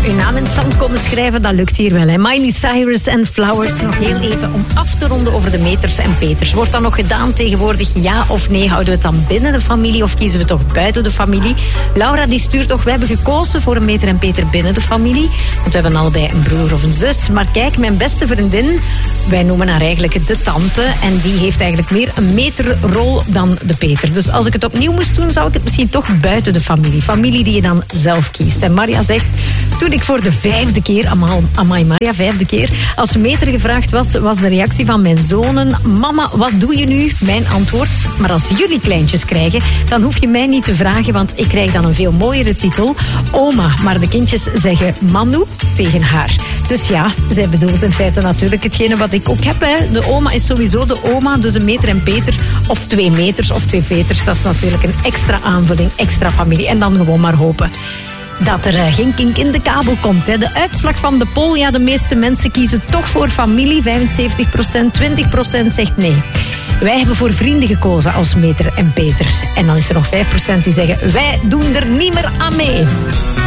uw naam in het zand komen schrijven, dat lukt hier wel. Hè? Miley Cyrus en Flowers. Nog heel even om af te ronden over de meters en peters. Wordt dat nog gedaan tegenwoordig? Ja of nee? Houden we het dan binnen de familie of kiezen we toch buiten de familie? Laura die stuurt nog, we hebben gekozen voor een meter en peter binnen de familie. Want we hebben allebei een broer of een zus. Maar kijk, mijn beste vriendin, wij noemen haar eigenlijk de tante. En die heeft eigenlijk meer een meterrol dan de peter. Dus als ik het opnieuw moest doen, zou ik het misschien toch buiten de familie. Familie die je dan zelf kiest. En Maria zegt, toen ik voor de 5e keer, amai Maria, 5e keer, als meter gevraagd was de reactie van mijn zonen, mama, wat doe je nu? Mijn antwoord, maar als jullie kleintjes krijgen, dan hoef je mij niet te vragen, want ik krijg dan een veel mooiere titel, oma. Maar de kindjes zeggen Manu tegen haar. Dus ja, zij bedoelt in feite natuurlijk hetgene wat ik ook heb. Hè. De oma is sowieso de oma, dus een meter en peter, of 2 meters of 2 peters, dat is natuurlijk een extra aanvulling, extra familie. En dan gewoon maar hopen dat er geen kink in de kabel komt. Hè. De uitslag van de poll, ja, de meeste mensen kiezen toch voor familie. 75%, 20% zegt nee. Wij hebben voor vrienden gekozen als meter en peter. En dan is er nog 5% die zeggen, wij doen er niet meer aan mee.